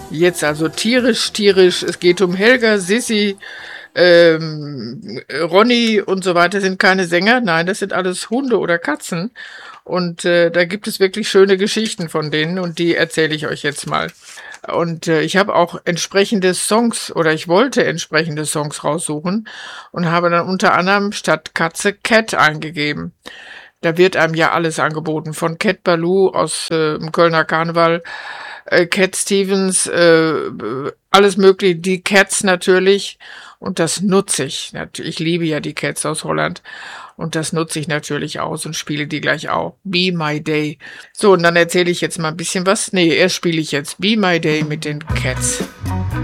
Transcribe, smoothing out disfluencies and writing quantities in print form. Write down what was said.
Jetzt also tierisch, tierisch. Es geht um Helga, Sissi, Ronny und so weiter. Sind keine Sänger. Nein, das sind alles Hunde oder Katzen. Und da gibt es wirklich schöne Geschichten von denen und die erzähle ich euch jetzt mal. Und ich habe auch entsprechende Songs oder ich wollte entsprechende Songs raussuchen und habe dann unter anderem statt Katze Cat eingegeben. Da wird einem ja alles angeboten, von Cat Ballou aus dem Kölner Karneval, Cat Stevens, alles mögliche, die Cats natürlich. Und das nutze ich. Ich liebe ja die Cats aus Holland. Und das nutze ich natürlich aus und spiele die gleich auch. Be My Day. So, und dann erzähle ich jetzt mal ein bisschen was. Nee, erst spiele ich jetzt Be My Day mit den Cats.